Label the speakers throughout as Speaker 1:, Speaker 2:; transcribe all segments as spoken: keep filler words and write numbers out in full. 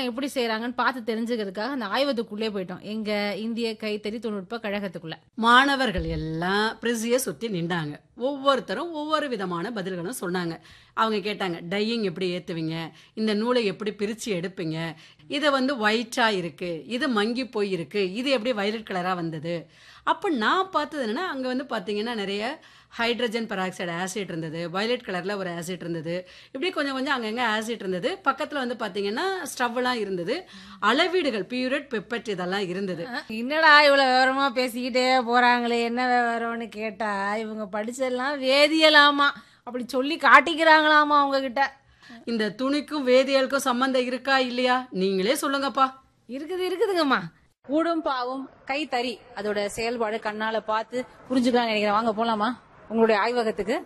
Speaker 1: கைத்தறிலாம் எப்படி செய்யறாங்கன்னு பார்த்து தெரிஞ்சுக்கிறதுக்காக அந்த ஆய்வகத்துக்குள்ளே போயிட்டோம். எங்க இந்திய கைத்தறி தொழில்நுட்ப கழகத்துக்குள்ள.
Speaker 2: மாணவர்கள் எல்லாம் பிரிட்ஜைய சுத்தி நின்றாங்க. ஒவ்வொருத்தரும் ஒவ்வொரு விதமான பதில்களும் சொன்னாங்க. அவங்க கேட்டாங்க, டையிங் எப்படி ஏத்துவீங்க, இந்த நூலை எப்படி பிரிச்சு எடுப்பீங்க, இதை வந்து ஒயிட்டா இருக்கு, இது மங்கி போய் இருக்கு, இது எப்படி வயலட் கலரா வந்தது. அப்ப நான் பார்த்தது என்னன்னா, அங்க வந்து பாத்தீங்கன்னா நிறைய ஹைட்ரஜன் பெராக்சைடு ஆசிட் இருந்தது, வயலட் கலர்ல ஒரு ஆசிட் இருந்தது, இப்படி கொஞ்சம் கொஞ்சம் அங்கங்க ஆசிட் இருந்தது. பக்கத்துல வந்து பாத்தீங்கன்னா ஸ்டவ்லாம் இருந்தது, அளவீடுகள் பியூரட் பெப்பட் இதெல்லாம் இருந்தது.
Speaker 1: என்னடா இவ்வளவு விவரமா பேசிக்கிட்டே போறாங்களே, என்ன விவரம்னு கேட்டா இவங்க படிச்சதெல்லாம் வேதியலாமா, அப்படி சொல்லி காட்டிக்கிறாங்களாமா அவங்க கிட்ட.
Speaker 2: இந்த துணிக்கும் வேதியியலுக்கும் சம்பந்தம் இருக்கா இல்லையா நீங்களே சொல்லுங்கப்பா.
Speaker 1: இருக்குது இருக்குதுங்கம்மா.
Speaker 3: கூடும் பாவும் கைத்தறி அதோட செயல்பாடு கண்ணால பார்த்து புரிஞ்சுக்கலாம் நினைக்கிறேன். வாங்க போலாமா உங்களுடைய ஆய்வகத்துக்கு?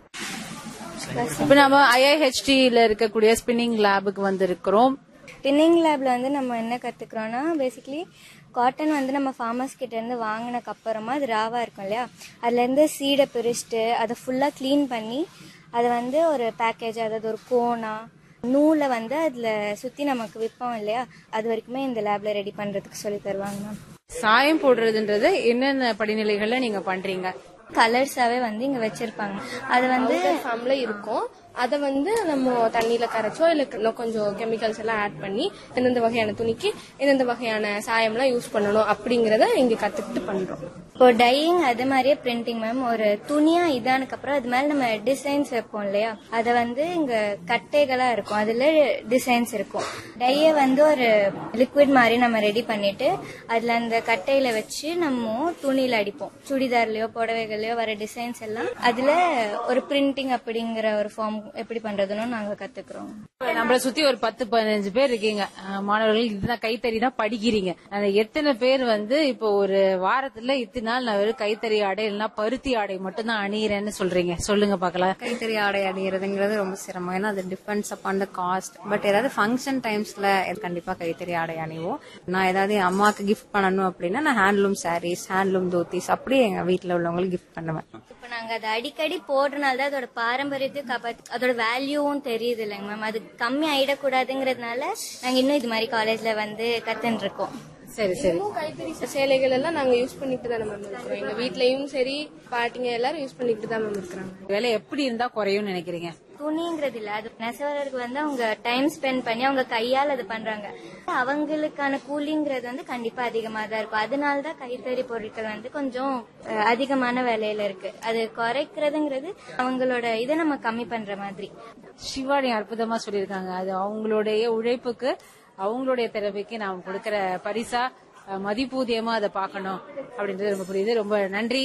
Speaker 3: இப்ப நம்ம ஐஐஹெச்டில இருக்கக்கூடிய ஸ்பின்னிங் லேபுக்கு வந்து இருக்கிறோம்.
Speaker 4: ஸ்பின்னிங் லேப்ல வந்து நம்ம என்ன கத்துக்கிறோம்னா, பேசிக்கலி காட்டன் வந்து நம்ம ஃபார்மர்ஸ் கிட்ட இருந்து வாங்கினக்கு அப்புறமா அது ராவா இருக்கும் இல்லையா, அதுல இருந்து சீடை பிரிச்சுட்டு அதை ஃபுல்லா கிளீன் பண்ணி அதை வந்து ஒரு பேக்கேஜ், அதாவது ஒரு கோனா நூலை வந்து அதுல சுத்தி நமக்கு விற்போம் இல்லையா, அது வரைக்குமே இந்த லேப்ல ரெடி பண்றதுக்கு சொல்லி தருவாங்க மேம்.
Speaker 3: சாயம் போடுறதுன்றது என்னென்ன படிநிலைகள்ல நீங்க பண்றீங்க?
Speaker 4: கலர்ஸாவே வந்து இங்க வச்சிருப்பாங்க. அது வந்து
Speaker 5: ஃபார்ம்ல இருக்கும். அதை வந்து நம்ம தண்ணியில கரைச்சோ இல்ல கொஞ்சம் கெமிக்கல்ஸ் எல்லாம் ஆட் பண்ணி எந்தெந்த வகையான துணிக்கு எந்தெந்த வகையான சாயம்லாம் யூஸ் பண்ணணும் அப்படிங்கறத இங்க கத்துக்கிட்டு பண்றோம்.
Speaker 4: இப்போ டையிங் அது மாதிரியே பிரிண்டிங் மேம். ஒரு துணியா இதானுக்கு அப்புறம் அது மேல நம்ம டிசைன்ஸ் வைப்போம் இல்லையா, அதை வந்து இங்க கட்டைகளா இருக்கும், அதுல டிசைன்ஸ் இருக்கும். டைய வந்து ஒரு லிக்விட் மாதிரி நம்ம ரெடி பண்ணிட்டு அதுல அந்த கட்டையில வச்சு நம்ம துணியில அடிப்போம். சுடிதார்லயோ புடவைகள்லயோ வர டிசைன்ஸ் எல்லாம் அதுல ஒரு பிரிண்டிங் அப்படிங்கிற ஒரு ஃபார்ம் எப்படி பண்றதுன்னு நாங்க கத்துக்கிறோம்.
Speaker 3: நம்மள சுத்தி ஒரு பத்து பதினஞ்சு பேர் இருக்கீங்க மாணவர்கள். இதுதான் கைத்தறி தான் படிக்கிறீங்க. அந்த எத்தனை பேர் வந்து இப்போ ஒரு வாரத்துல இத்தனை நாள் நான் வெறும் கைத்தறி ஆடை இல்லைன்னா பருத்தி ஆடை மட்டும் தான் அணியிறேன்னு சொல்றீங்க? சொல்லுங்க பாக்கலாம்.
Speaker 6: கைத்தறி ஆடை அணியறதுங்கிறது ரொம்ப சிரமம். ஏன்னா அது depends upon the cost. But ஏதாவது ஃபங்க்ஷன் டைம்ஸ்ல கண்டிப்பா கைத்தறி ஆடை அணிவோம். நான் ஏதாவது என் அம்மாவுக்கு கிஃப்ட் பண்ணணும் அப்படின்னா நான் ஹேண்ட்லூம் சாரீஸ், ஹேண்ட்லூம் தோத்திஸ் அப்படியே எங்க வீட்டுல உள்ளவங்களுக்கு கிஃப்ட் பண்ணுவேன்.
Speaker 4: இப்ப நாங்க அதை அடிக்கடி போடுறதுனால தான் அதோட பாரம்பரியத்துக்கு காப்பாத்து அதோட வேல்யூவும் தெரியுது இல்லைங்க மேம். அது கம்மி ஆயிடக்கூடாதுங்கிறதுனால நாங்க இன்னும் இது மாதிரி காலேஜ்ல வந்து கத்துன்னு இருக்கோம்.
Speaker 3: சரி சரி.
Speaker 5: கைத்தறி சேலைகள் எல்லாம் நாங்க யூஸ் பண்ணிட்டு தான் மேம் இருக்கிறோம். எங்க வீட்லயும் சரி பாட்டிங்க எல்லாரும் யூஸ் பண்ணிட்டு தான் மேம் இருக்கிறாங்க.
Speaker 3: வேலை எப்படி இருந்தா குறையும் நினைக்கிறீங்க?
Speaker 4: துணிங்கிறது இல்ல, அது நெசவாளருக்கு வந்து அவங்க டைம் ஸ்பெண்ட் பண்ணி அவங்க கையால் அது பண்றாங்க. அவங்களுக்கான கூலிங்கிறது வந்து கண்டிப்பா அதிகமா தான் இருக்கும். அதனாலதான் கைத்தறி பொருட்கள் வந்து கொஞ்சம் அதிகமான விலையில இருக்கு. அது குறைக்கிறதுங்கிறது அவங்களோட இதை நம்ம கம்மி பண்ற மாதிரி.
Speaker 3: சிவானி அற்புதமா சொல்லியிருக்காங்க. அது அவங்களுடைய உழைப்புக்கு அவங்களுடைய திறமைக்கு நாம் கொடுக்கிற பரிசா மதிப்பூதியமா அதை பார்க்கணும் அப்படின்றது ரொம்ப புரியுது. ரொம்ப நன்றி.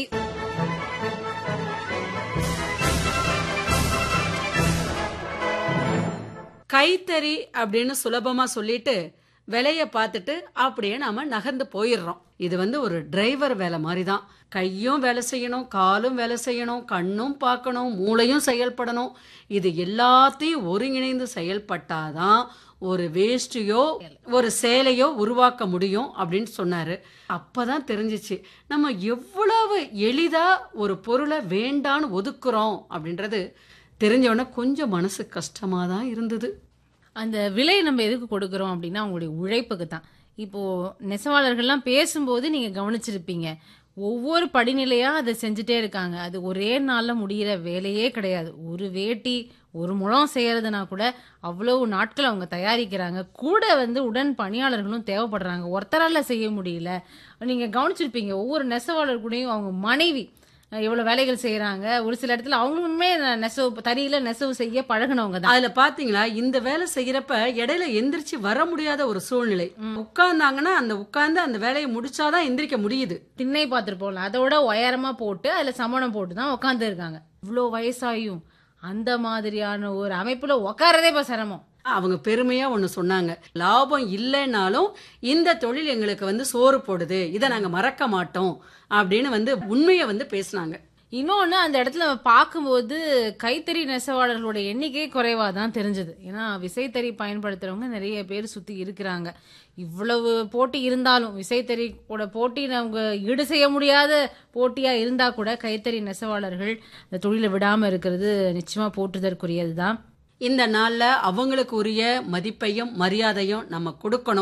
Speaker 2: கைத்தறி அப்படின்னு சுலபமா சொல்லிட்டு விலைய பார்த்துட்டு அப்படியே நாம நகர்ந்து போயிடுறோம். இது வந்து ஒரு டிரைவர் வேலை மாதிரி தான். கையும் வேலை செய்யணும், காலும் வேலை செய்யணும், கண்ணும் பார்க்கணும், மூளையும் செயல்படணும். இது எல்லாத்தையும் ஒருங்கிணைந்து செயல்பட்டாதான் ஒரு வேஷ்டியோ ஒரு சேலையோ உருவாக்க முடியும் அப்படின்னு சொன்னாரு. அப்பதான் தெரிஞ்சிச்சு நம்ம எவ்வளவு எளிதா ஒரு பொருளை வேண்டான்னு ஒதுக்குறோம் அப்படின்றது தெரிஞ்சவொடனே கொஞ்சம் மனசு கஷ்டமா தான் இருந்தது.
Speaker 1: அந்த விலை நம்ம எதுக்கு கொடுக்கறோம் அப்படின்னா அவங்களுடைய உழைப்புக்கு தான். இப்போ நெசவாளர்கள்லாம் பேசும்போது நீங்க கவனிச்சிருப்பீங்க, ஒவ்வொரு படிநிலையா அதை செஞ்சுட்டே இருக்காங்க. அது ஒரே நாள்ல முடிகிற வேலையே கிடையாது. ஒரு வேட்டி ஒரு முழம் செய்யறதுனா கூட அவ்வளவு நாட்கள் அவங்க தயாரிக்கிறாங்க. கூட வந்து உடன் பணியாளர்களும் தேவைப்படுறாங்க. ஒருத்தரால செய்ய முடியல. நீங்க கவனிச்சிருப்பீங்க ஒவ்வொரு நெசவாளர் கூடயும் அவங்க மனைவி எவ்வளவு வேலைகள் செய்யறாங்க. ஒரு சில இடத்துல அவங்களுமே நெசவு தறியில நெசவு செய்ய பழகினவங்க தான்.
Speaker 2: அதுல பாத்தீங்களா, இந்த வேலை செய்யறப்ப இடையில எந்திரிச்சு வர முடியாத ஒரு சூழ்நிலை. உட்கார்ந்தாங்கன்னா அந்த உட்கார்ந்து அந்த வேலையை முடிச்சாதான் எந்திரிக்க முடியுது.
Speaker 1: திண்ணை பார்த்திருப்போம்ல, அதோட உயரமா போட்டு அதுல சமணம் போட்டு தான் உட்கார்ந்து இருக்காங்க. இவ்வளவு வயசாயும் அந்த மாதிரியான ஒரு அமைப்புல உட்காரதே இப்ப சிரமம்.
Speaker 2: அவங்க பெருமையா ஒண்ணு சொன்னாங்க, லாபம் இல்லைன்னாலும் இந்த தொழில் எங்களுக்கு வந்து சோறு போடுது, இதை நாங்க மறக்க மாட்டோம் அப்படின்னு வந்து உண்மையை வந்து பேசினாங்க.
Speaker 1: இன்னொன்னு அந்த இடத்துல பார்க்கும்போது கைத்தறி நெசவாளர்களோட எண்ணிக்கை குறைவா தான் தெரிஞ்சது. ஏன்னா விசைத்தறி பயன்படுத்துறவங்க நிறைய பேர் சுத்தி இருக்கிறாங்க. இவ்வளவு போட்டி இருந்தாலும் விசைத்தறி கூட போட்டி அவங்க ஈடு செய்ய முடியாத போட்டியா இருந்தா கூட கைத்தறி நெசவாளர்கள் இந்த தொழிலை விடாம இருக்கிறது நிச்சயமா போற்றுதற்குரியதுதான்.
Speaker 2: இந்த நாள்ல அவங்களுக்கு உரிய மதிப்பையும் மரியாதையும் நம்ம கொடுக்கணும்.